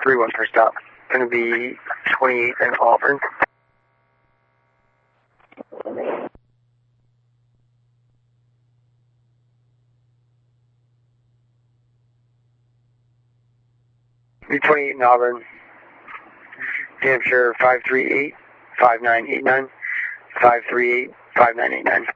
3-1 per stop. Going to be 28 and Auburn. Be 28 in Auburn. Hampshire 538-5989. 538-5989.